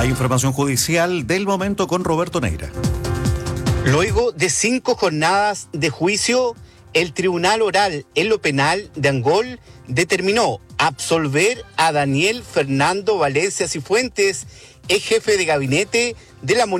Hay información judicial del momento con Roberto Neira. Luego de 5 jornadas de juicio, el Tribunal Oral en lo Penal de Angol determinó absolver a Daniel Fernando Valencia Cifuentes, ex jefe de gabinete de la